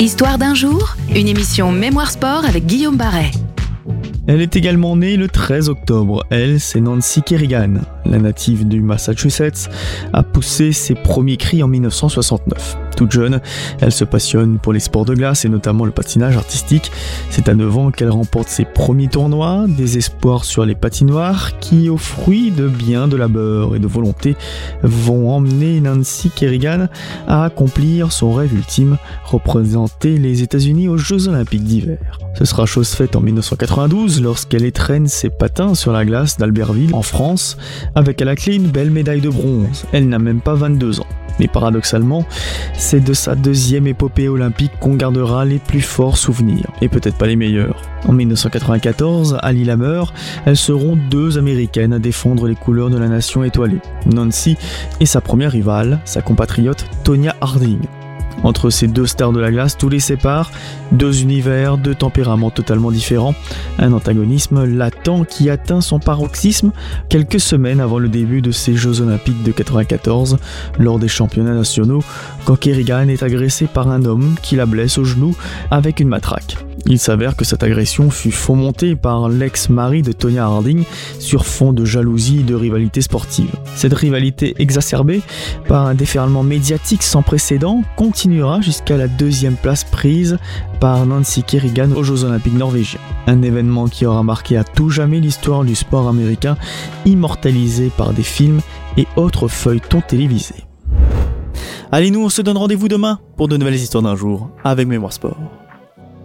Histoire d'un jour, une émission Mémoire Sport avec Guillaume Barret. Elle est également née le 13 octobre. Elle, c'est Nancy Kerrigan. La native du Massachusetts a poussé ses premiers cris en 1969. Toute jeune, elle se passionne pour les sports de glace et notamment le patinage artistique. C'est à 9 ans qu'elle remporte ses premiers tournois, des espoirs sur les patinoires qui, au fruit de bien de labeur et de volonté, vont emmener Nancy Kerrigan à accomplir son rêve ultime, représenter les États-Unis aux Jeux Olympiques d'hiver. Ce sera chose faite en 1992 lorsqu'elle étrenne ses patins sur la glace d'Albertville en France, avec à la clé une belle médaille de bronze. Elle n'a même pas 22 ans. Mais paradoxalement, c'est de sa deuxième épopée olympique qu'on gardera les plus forts souvenirs, et peut-être pas les meilleurs. En 1994, à Lillehammer, elles seront deux Américaines à défendre les couleurs de la nation étoilée, Nancy et sa première rivale, sa compatriote Tonya Harding. Entre ces deux stars de la glace, tout les sépare, deux univers, deux tempéraments totalement différents, un antagonisme latent qui atteint son paroxysme quelques semaines avant le début de ces Jeux Olympiques de 94, lors des championnats nationaux, quand Kerrigan est agressée par un homme qui la blesse au genou avec une matraque. Il s'avère que cette agression fut fomentée par l'ex-mari de Tonya Harding sur fond de jalousie et de rivalité sportive. Cette rivalité exacerbée par un déferlement médiatique sans précédent continuera jusqu'à la deuxième place prise par Nancy Kerrigan aux Jeux Olympiques norvégiens. Un événement qui aura marqué à tout jamais l'histoire du sport américain, immortalisé par des films et autres feuilletons télévisés. Allez, nous on se donne rendez-vous demain pour de nouvelles histoires d'un jour avec Mémoire Sport.